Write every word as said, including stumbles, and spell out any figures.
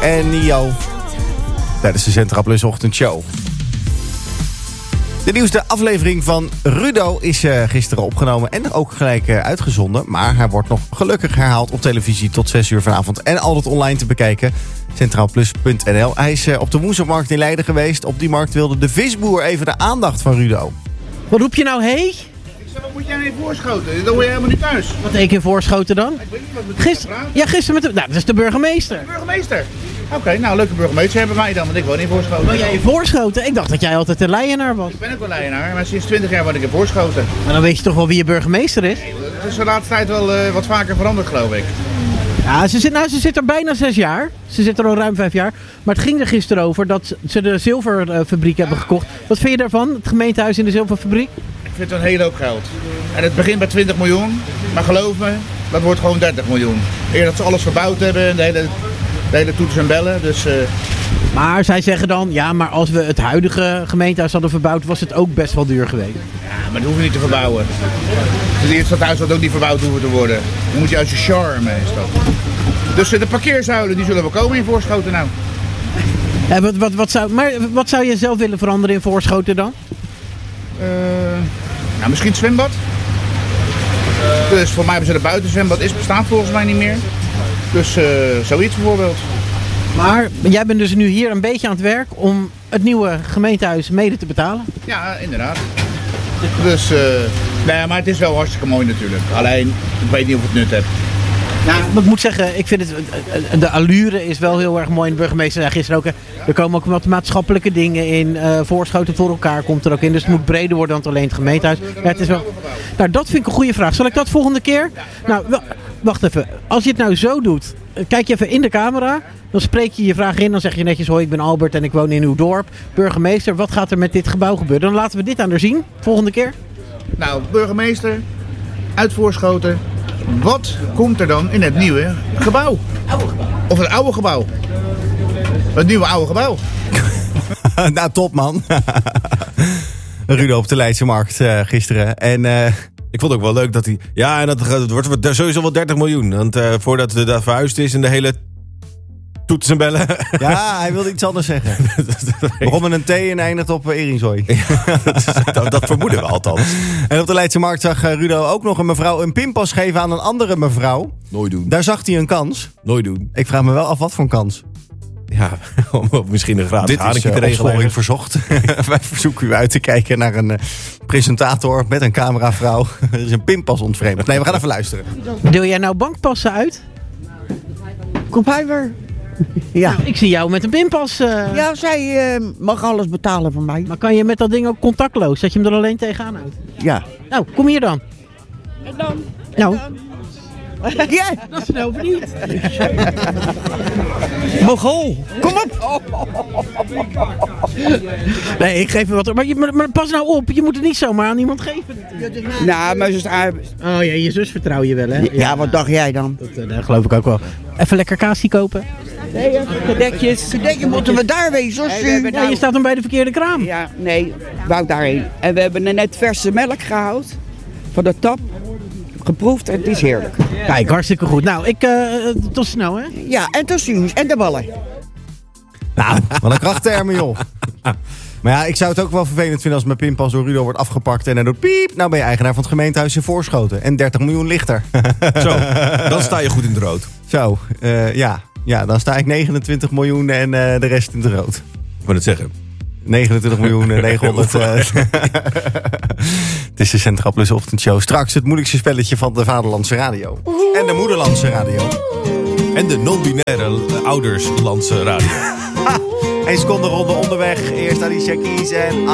en Nio tijdens de Centraal Plus ochtendshow. De nieuwste aflevering van Rudo is uh, gisteren opgenomen en ook gelijk uh, uitgezonden. Maar hij wordt nog gelukkig herhaald op televisie tot zes uur vanavond en altijd online te bekijken. centraalplus punt n l. Hij is uh, op de Woensdagmarkt in Leiden geweest. Op die markt wilde de visboer even de aandacht van Rudo. Wat roep je nou, hé? Wat moet jij even voorschoten? Dan word je helemaal niet thuis. Wat één keer voorschoten dan? Ik weet niet wat met Gisteren, ja, gisteren met de... Nou, dat is de burgemeester. de burgemeester. Oké, okay, nou, leuke burgemeester hebben wij dan, want ik woon in Voorschoten. Wil jij in Voorschoten? Ik dacht dat jij altijd een Leienaar was. Ik ben ook wel Leienaar, maar sinds twintig jaar woon ik in Voorschoten. Maar dan weet je toch wel wie je burgemeester is? Dat is de laatste tijd wel uh, wat vaker veranderd, geloof ik. Ja, ze zit, nou, ze zit er bijna zes jaar. Ze zit er al ruim vijf jaar. Maar het ging er gisteren over dat ze de zilverfabriek hebben gekocht. Wat vind je daarvan, het gemeentehuis in de zilverfabriek? Ik vind het een hele hoop geld. En het begint bij twintig miljoen, maar geloof me, dat wordt gewoon dertig miljoen. Eer dat ze alles verbouwd hebben, de hele, de hele toeters en bellen. Dus, uh... Maar zij zeggen dan, ja, maar als we het huidige gemeentehuis hadden verbouwd, was het ook best wel duur geweest. Ja, maar dat hoeven we niet te verbouwen. Het eerste stadhuis had ook niet verbouwd hoeven te worden. Dan moet je uit je charme is dat. Dus uh, de parkeerzuilen, die zullen wel komen in Voorschoten nou. Ja, wat, wat, wat, zou, maar wat zou je zelf willen veranderen in Voorschoten dan? Uh, nou, misschien het zwembad. Uh, dus voor mij hebben ze de buitenzwembad, is bestaat volgens mij niet meer. Dus uh, zoiets bijvoorbeeld. Maar jij bent dus nu hier een beetje aan het werk om het nieuwe gemeentehuis mede te betalen? Ja, inderdaad. Dus, uh, nee, maar het is wel hartstikke mooi natuurlijk. Alleen, ik weet niet of het nut heeft. Nou, ik moet zeggen, ik vind het, de allure is wel heel erg mooi. De burgemeester zei gisteren ook, er komen ook wat maatschappelijke dingen in. Uh, Voorschoten voor elkaar komt er ook in. Dus het moet breder worden dan alleen het gemeentehuis. Ja, het is wel... Nou, dat vind ik een goede vraag. Zal ik dat volgende keer? Nou, wacht even. Als je het nou zo doet, kijk je even in de camera. Dan spreek je je vraag in. Dan zeg je netjes, hoi, ik ben Albert en ik woon in uw dorp. Burgemeester, wat gaat er met dit gebouw gebeuren? Dan laten we dit aan haar zien, volgende keer. Nou, burgemeester, uit Voorschoten. Wat komt er dan in het nieuwe gebouw? Oude gebouw. Of het oude gebouw? Het nieuwe oude gebouw. Nou, top man. Rudo op de Leidse Markt uh, gisteren. En uh, ik vond het ook wel leuk dat hij... Ja, en dat, dat wordt sowieso wel dertig miljoen. Want uh, voordat het daar verhuisd is en de hele toeters en bellen. Ja, hij wilde iets anders zeggen. Begon met een T en eindigt op uh, Eringzooi. dat, dat vermoeden we althans. En op de Leidse Markt zag uh, Rudo ook nog een mevrouw een pinpas geven aan een andere mevrouw. Nooit doen. Daar zag hij een kans. Nooit doen. Ik vraag me wel af wat voor een kans. Ja, om misschien een gratis Dit haringje is uh, te regelen. opsporing verzocht. Wij verzoeken u uit te kijken naar een uh, presentator met een cameravrouw. Er is een pinpas ontvreemd. Nee, we gaan even luisteren. Deel jij nou bankpassen uit? Kom hij weer? Ja. Nou, ik zie jou met een pinpas. Uh... Ja, zij uh, mag alles betalen van mij. Maar kan je met dat ding ook contactloos? Dat je hem er alleen tegenaan houdt? Ja. Nou, kom hier dan. En dan? Nou. Ja. Dat is nou niet. Mogol. Kom op. Nee, ik geef je wat. Maar, je, maar, maar pas nou op. Je moet het niet zomaar aan iemand geven. Nou, maar zus... Uh, oh ja, je zus vertrouw je wel, hè? Ja, ja, wat dacht jij dan? Dat, uh, dat geloof ik ook wel. Even lekker kaasje kopen. Nee, kadetjes. Kadetje moeten we daar wezen. Nee, we ja, nou... Je staat dan bij de verkeerde kraam. Ja, nee, wou daarheen. En we hebben er net verse melk gehaald. Van de tap. Geproefd en het is heerlijk. Kijk, hartstikke goed. Nou, ik, uh, tot snel, hè? Ja, en tot ziens. En de ballen. Nou, wat een krachttermen, joh. Maar ja, ik zou het ook wel vervelend vinden als mijn pinpas door Rudo wordt afgepakt en hij doet piep. Nou ben je eigenaar van het gemeentehuis in Voorschoten. En dertig miljoen lichter. Zo, dan sta je goed in het rood. Zo, uh, ja. Ja, dan sta ik negenentwintig miljoen en uh, de rest in het rood. Ik wil het zeggen. negenentwintig miljoen negenhonderd. Uh, het is de Centraal Plus ochtendshow. Straks het moeilijkste spelletje van de Vaderlandse Radio. En de Moederlandse Radio. En de non-binaire Ouderslandse Radio. Eén seconde ronde onderweg. Eerst Alicia Keys en...